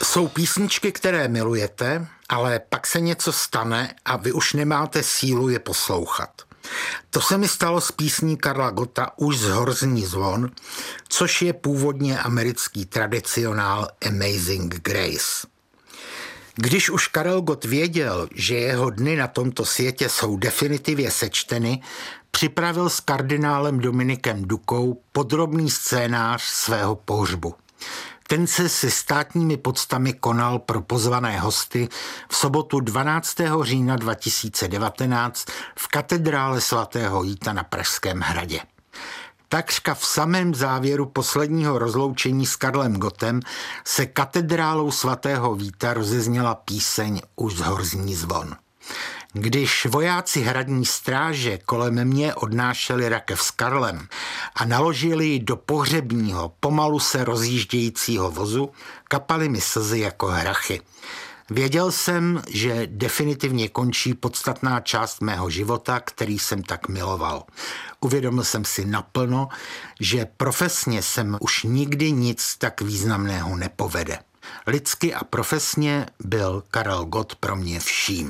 Jsou písničky, které milujete, ale pak se něco stane a vy už nemáte sílu je poslouchat. To se mi stalo s písní Karla Gotta Už zhor zní zvon, což je původně americký tradicionál Amazing Grace. Když už Karel Gott věděl, že jeho dny na tomto světě jsou definitivně sečteny, připravil s kardinálem Dominikem Dukou podrobný scénář svého pohřbu. Ten se se státními poctami konal pro pozvané hosty v sobotu 12. října 2019 v katedrále svatého Víta na Pražském hradě. Takřka v samém závěru posledního rozloučení s Karlem Gottem se katedrálou svatého Víta rozezněla píseň Už zhor zní zvon. Když vojáci hradní stráže kolem mě odnášeli rakev s Karlem a naložili ji do pohřebního, pomalu se rozjíždějícího vozu, kapaly mi slzy jako hrachy. Věděl jsem, že definitivně končí podstatná část mého života, který jsem tak miloval. Uvědomil jsem si naplno, že profesně jsem už nikdy nic tak významného nepovede. Lidsky a profesně byl Karel Gott pro mě vším.